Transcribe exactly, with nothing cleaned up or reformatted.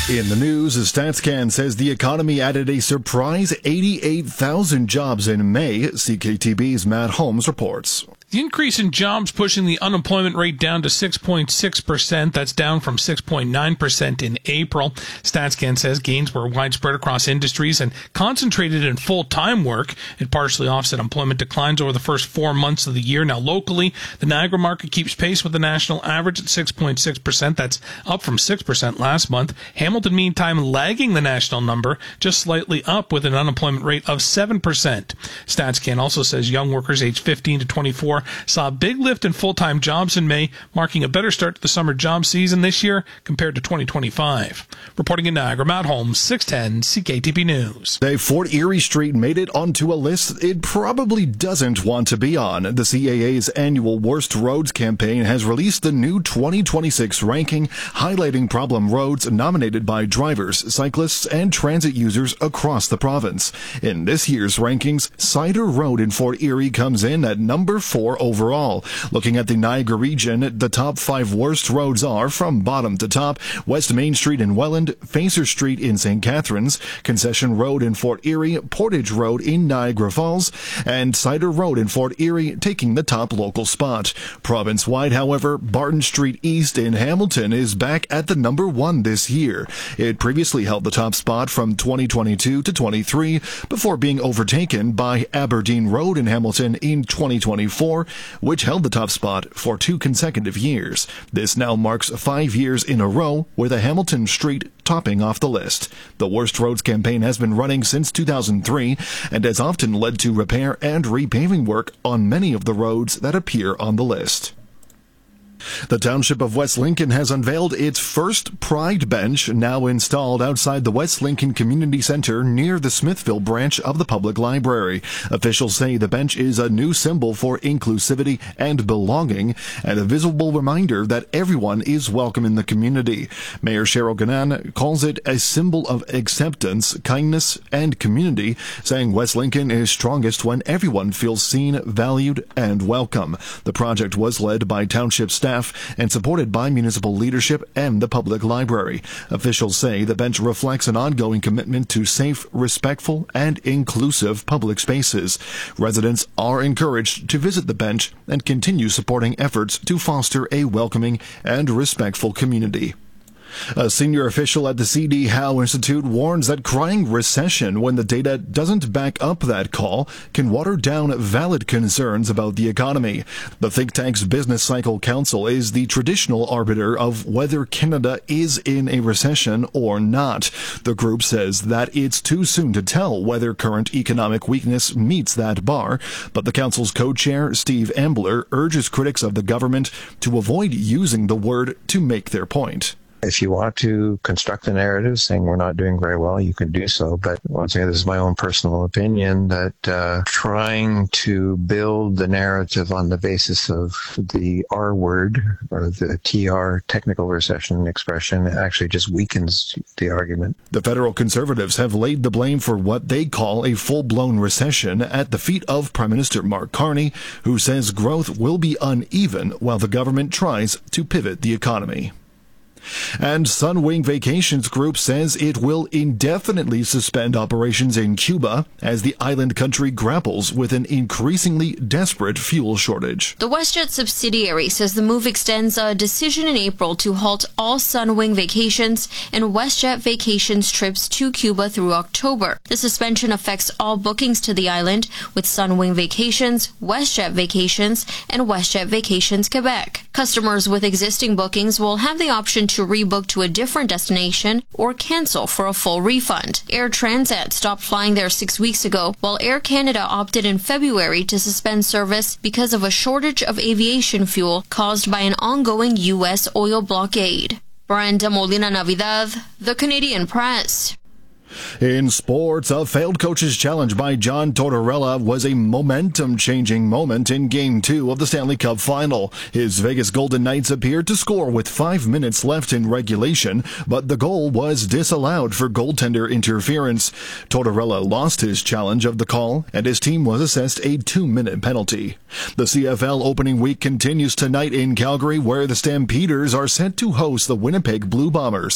In the news, StatsCan says the economy added a surprise eighty-eight thousand jobs in May. C K T B's Matt Holmes reports. The increase in jobs pushing the unemployment rate down to six point six percent. That's down from six point nine percent in April. StatsCan says gains were widespread across industries and concentrated in full-time work. It partially offset employment declines over the first four months of the year. Now, locally, the Niagara market keeps pace with the national average at six point six percent. That's up from six percent last month. Hamilton, meantime, lagging the national number, just slightly up with an unemployment rate of seven percent. StatsCan also says young workers aged fifteen to twenty-four saw a big lift in full-time jobs in May, marking a better start to the summer job season this year compared to twenty twenty-five. Reporting in Niagara, Matt Holmes, six ten C K T B News. Say Fort Erie Street made it onto a list it probably doesn't want to be on. The C A A's annual Worst Roads campaign has released the new twenty twenty-six ranking, highlighting problem roads nominated by drivers, cyclists, and transit users across the province. In this year's rankings, Cider Road in Fort Erie comes in at number four overall. Looking at the Niagara region, the top five worst roads are, from bottom to top, West Main Street in Welland, Facer Street in Saint Catharines, Concession Road in Fort Erie, Portage Road in Niagara Falls, and Cider Road in Fort Erie taking the top local spot. Province-wide, however, Barton Street East in Hamilton is back at the number one this year. It previously held the top spot from twenty twenty-two to twenty-three before being overtaken by Aberdeen Road in Hamilton in twenty twenty-four, which held the top spot for two consecutive years. This now marks five years in a row with a Hamilton Street topping off the list. The Worst Roads campaign has been running since two thousand three and has often led to repair and repaving work on many of the roads that appear on the list. The Township of West Lincoln has unveiled its first Pride bench, now installed outside the West Lincoln Community Center near the Smithville branch of the Public Library. Officials say the bench is a new symbol for inclusivity and belonging, and a visible reminder that everyone is welcome in the community. Mayor Cheryl Ganan calls it a symbol of acceptance, kindness, and community, saying West Lincoln is strongest when everyone feels seen, valued, and welcome. The project was led by Township staff and supported by municipal leadership and the public library. Officials say the bench reflects an ongoing commitment to safe, respectful, and inclusive public spaces. Residents are encouraged to visit the bench and continue supporting efforts to foster a welcoming and respectful community. A senior official at the C D Howe Institute warns that crying recession when the data doesn't back up that call can water down valid concerns about the economy. The think tank's Business Cycle Council is the traditional arbiter of whether Canada is in a recession or not. The group says that it's too soon to tell whether current economic weakness meets that bar, but the council's co-chair, Steve Ambler, urges critics of the government to avoid using the word to make their point. If you want to construct a narrative saying we're not doing very well, you can do so. But once again, this is my own personal opinion that uh, trying to build the narrative on the basis of the R word or the T R, technical recession expression, actually just weakens the argument. The federal Conservatives have laid the blame for what they call a full-blown recession at the feet of Prime Minister Mark Carney, who says growth will be uneven while the government tries to pivot the economy. And Sunwing Vacations Group says it will indefinitely suspend operations in Cuba as the island country grapples with an increasingly desperate fuel shortage. The WestJet subsidiary says the move extends a decision in April to halt all Sunwing Vacations and WestJet Vacations trips to Cuba through October. The suspension affects all bookings to the island, with Sunwing Vacations, WestJet Vacations, and WestJet Vacations Quebec. Customers with existing bookings will have the option to rebook to a different destination or cancel for a full refund. Air Transat stopped flying there six weeks ago, while Air Canada opted in February to suspend service because of a shortage of aviation fuel caused by an ongoing U S oil blockade. Brenda Molina Navidad, The Canadian Press. In sports, a failed coach's challenge by John Tortorella was a momentum-changing moment in Game two of the Stanley Cup Final. His Vegas Golden Knights appeared to score with five minutes left in regulation, but the goal was disallowed for goaltender interference. Tortorella lost his challenge of the call, and his team was assessed a two-minute penalty. The C F L opening week continues tonight in Calgary, where the Stampeders are set to host the Winnipeg Blue Bombers.